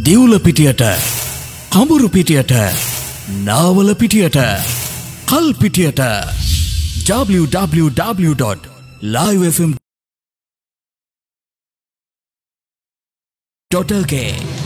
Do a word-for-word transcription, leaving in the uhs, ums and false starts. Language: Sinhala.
දිවුල පිටියට, කඹුරු පිටියට, නාවල පිටියට, කල් පිටියට w w w dot live f m dot l k